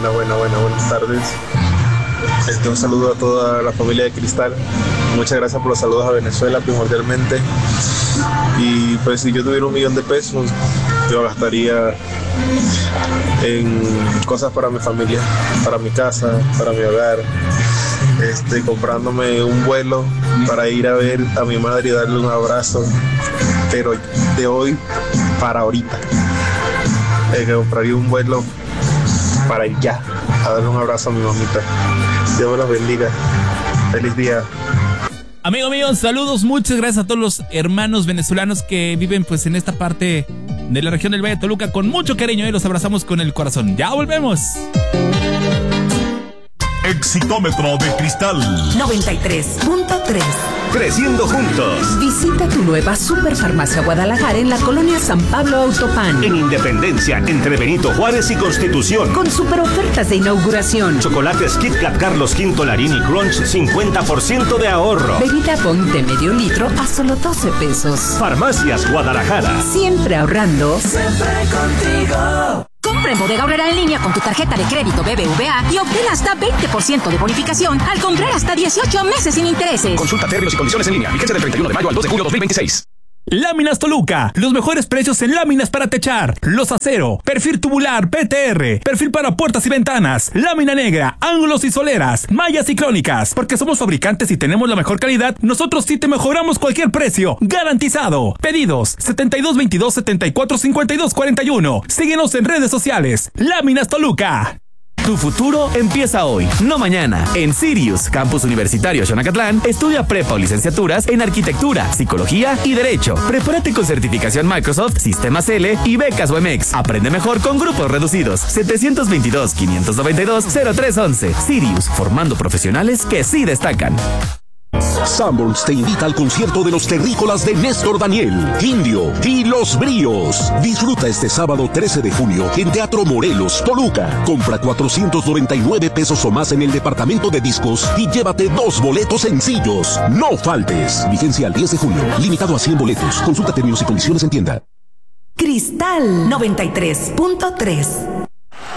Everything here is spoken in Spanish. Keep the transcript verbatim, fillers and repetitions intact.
Buenas, buenas, buenas, buenas tardes. Este, un saludo a toda la familia de Cristal. Muchas gracias por los saludos a Venezuela primordialmente. Y pues si yo tuviera un millón de pesos, yo gastaría en cosas para mi familia, para mi casa, para mi hogar. Este, comprándome un vuelo para ir a ver a mi madre y darle un abrazo, pero de hoy para ahorita. Eh, que compraría un vuelo para ir ya a darle un abrazo a mi mamita. Dios me los bendiga. Feliz día. Amigo mío, saludos, muchas gracias a todos los hermanos venezolanos que viven pues en esta parte de la región del Valle de Toluca con mucho cariño y los abrazamos con el corazón. Ya volvemos. Exitómetro de Cristal noventa y tres punto tres. Creciendo juntos. Visita tu nueva Superfarmacia Guadalajara en la colonia San Pablo Autopan. En Independencia, entre Benito Juárez y Constitución. Con super ofertas de inauguración. Chocolates Kit Kat Carlos V Larini Crunch, cincuenta por ciento de ahorro. Bebida Boing de medio litro a solo doce pesos. Farmacias Guadalajara. Siempre ahorrando. Siempre contigo. Compra en Bodega Aurrera en línea con tu tarjeta de crédito B B V A y obtén hasta veinte por ciento de bonificación al comprar hasta dieciocho meses sin intereses. Consulta términos y condiciones en línea. Vigencia del treinta y uno de mayo al dos de julio de dos mil veintiséis. Láminas Toluca, los mejores precios en láminas para techar, los acero, perfil tubular, P T R, perfil para puertas y ventanas, lámina negra, ángulos y soleras, mallas y crónicas, porque somos fabricantes y tenemos la mejor calidad, nosotros sí te mejoramos cualquier precio, garantizado. Pedidos setenta y dos veintidós setenta y cuatro cincuenta y dos cuarenta y uno. Síguenos en redes sociales. Láminas Toluca. Tu futuro empieza hoy, no mañana. En Sirius, Campus Universitario Xonacatlán, estudia prepa o licenciaturas en Arquitectura, Psicología y Derecho. Prepárate con certificación Microsoft, Sistemas L y becas U M X. Aprende mejor con grupos reducidos. setecientos veintidós, quinientos noventa y dos, cero tres once. Sirius, formando profesionales que sí destacan. Sanborns te invita al concierto de los terrícolas de Néstor Daniel, Indio y Los Bríos. Disfruta este sábado trece de junio en Teatro Morelos, Toluca. Compra cuatrocientos noventa y nueve pesos o más en el departamento de discos y llévate dos boletos sencillos. No faltes. Vigencia al diez de junio. Limitado a cien boletos. Consulta términos y condiciones en tienda. Cristal noventa y tres punto tres.